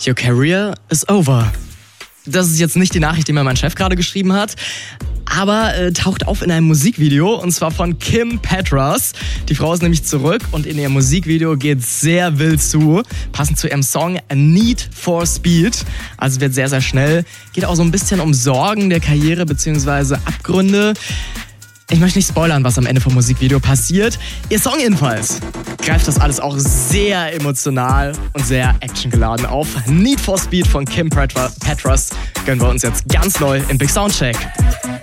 Your career is over. Das ist jetzt nicht die Nachricht, die mir mein Chef gerade geschrieben hat, aber taucht auf in einem Musikvideo, und zwar von Kim Petras. Die Frau ist nämlich zurück und in ihrem Musikvideo geht sehr wild zu, passend zu ihrem Song Need for Speed. Also wird sehr, sehr schnell. Geht auch so ein bisschen um Sorgen der Karriere bzw. Abgründe. Ich möchte nicht spoilern, was am Ende vom Musikvideo passiert. Ihr Song jedenfalls greift das alles auch sehr emotional und sehr actiongeladen auf. Need for Speed von Kim Petras gönnen wir uns jetzt ganz neu im Big Soundcheck.